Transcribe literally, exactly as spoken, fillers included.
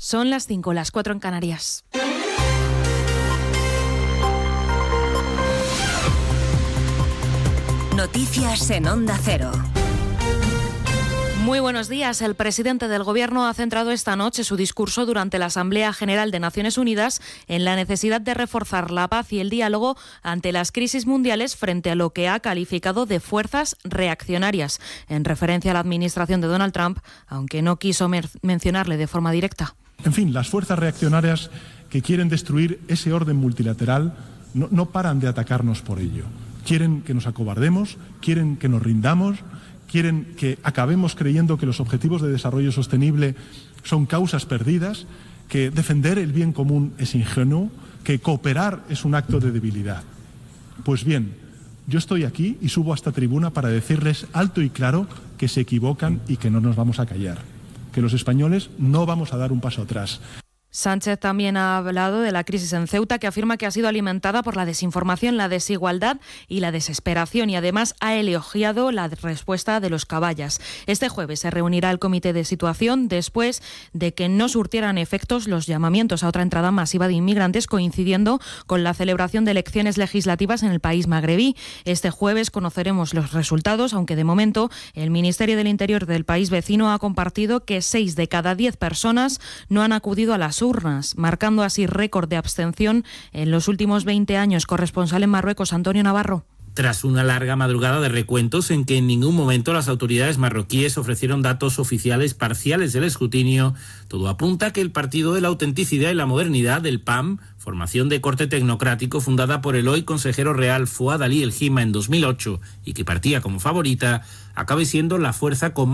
Son las cinco, las cuatro en Canarias. Noticias en Onda Cero. Muy buenos días. El presidente del Gobierno ha centrado esta noche su discurso durante la Asamblea General de Naciones Unidas en la necesidad de reforzar la paz y el diálogo ante las crisis mundiales frente a lo que ha calificado de fuerzas reaccionarias, en referencia a la administración de Donald Trump, aunque no quiso mer- mencionarle de forma directa. En fin, las fuerzas reaccionarias que quieren destruir ese orden multilateral no, no paran de atacarnos por ello. Quieren que nos acobardemos, quieren que nos rindamos, quieren que acabemos creyendo que los objetivos de desarrollo sostenible son causas perdidas, que defender el bien común es ingenuo, que cooperar es un acto de debilidad. Pues bien, yo estoy aquí y subo a esta tribuna para decirles alto y claro que se equivocan y que no nos vamos a callar, que los españoles no vamos a dar un paso atrás. Sánchez también ha hablado de la crisis en Ceuta, que afirma que ha sido alimentada por la desinformación, la desigualdad y la desesperación, y además ha elogiado la respuesta de los caballas. Este jueves se reunirá el comité de situación después de que no surtieran efectos los llamamientos a otra entrada masiva de inmigrantes, coincidiendo con la celebración de elecciones legislativas en el país magrebí. Este jueves conoceremos los resultados, aunque de momento el Ministerio del Interior del país vecino ha compartido que seis de cada diez personas no han acudido a las urnas, marcando así récord de abstención en los últimos veinte años. Corresponsal en Marruecos, Antonio Navarro. Tras una larga madrugada de recuentos en que en ningún momento las autoridades marroquíes ofrecieron datos oficiales parciales del escrutinio, todo apunta a que el Partido de la Autenticidad y la Modernidad, el P A M, formación de corte tecnocrático fundada por el hoy consejero real Fouad Ali El Hima en dos mil ocho y que partía como favorita, acabe siendo la fuerza con